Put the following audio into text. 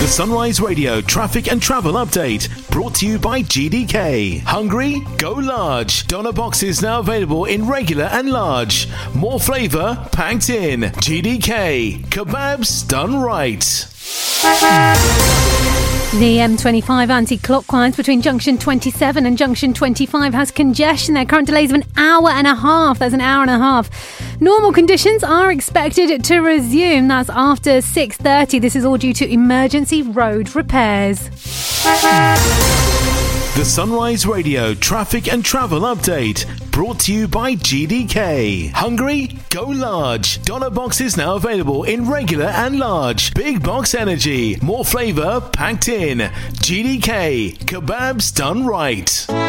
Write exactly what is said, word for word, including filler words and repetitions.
The Sunrise Radio traffic and travel update brought to you by G D K. Hungry? Go large. Doner boxes now available in regular and large. More flavour packed in. G D K. Kebabs done right. The M twenty-five anti-clockwise between junction twenty-seven and junction twenty-five has congestion. There are current delays of an hour and a half. That's an hour and a half. Normal conditions are expected to resume. That's after six thirty. This is all due to emergency road repairs. The Sunrise Radio traffic and travel update brought to you by G D K. Hungry? Go large. Doner boxes now available in regular and large. Big box energy. More flavour packed in. G D K. Kebabs done right.